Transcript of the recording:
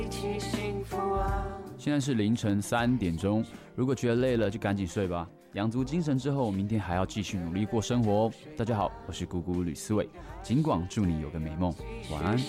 现在是凌晨3点钟，如果觉得累了就赶紧睡吧，养足精神之后，明天还要继续努力过生活哦。大家好，我是姑姑吕思伟，尽管祝你有个美梦，晚安。